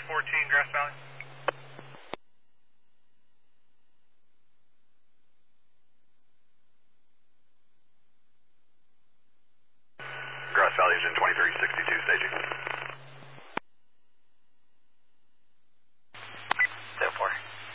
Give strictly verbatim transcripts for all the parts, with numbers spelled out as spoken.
fourteen, Grass Valley. Grass Valley, engine twenty-three sixty-two, staging. ten four.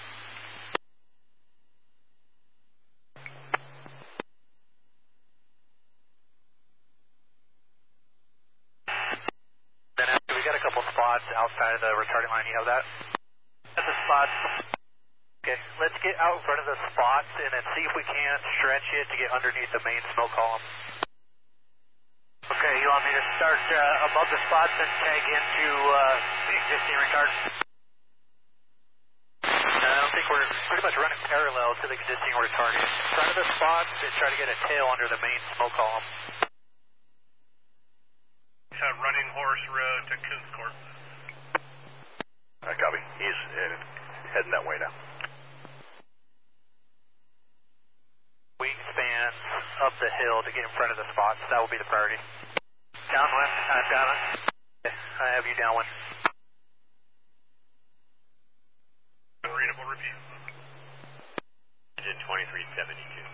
Then after we got a couple spots outside of the retarding line, you have that? That's the spots. Okay, let's get out in front of the spots and then see if we can stretch it to get underneath the main smoke column. Okay, you want me to start uh, above the spots and tag into uh, the existing retard? Uh, I don't think we're pretty much running parallel to the existing retard. In front of the spots and try to get a tail under the main smoke column. Uh, running Horse Road to Coons Court. Uh, copy. He's uh, heading that way now. Wingspan up the hill to get in front of the spots. That will be the priority. Downwind. I'm downwind. I have you downwind. Unreadable review. Engine twenty-three seventy-two.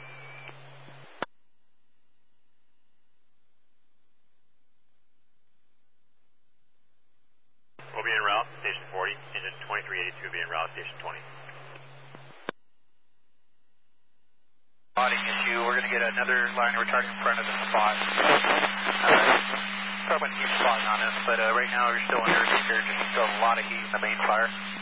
We'll be en route, station forty. Engine twenty-three eighty-two will be en route, station twenty. Spotting issue. We're going to get another line of retarding in front of the spot. Alright. Probably going to keep spotting on us, but uh, right now we're still under a just still a lot of heat in the main fire.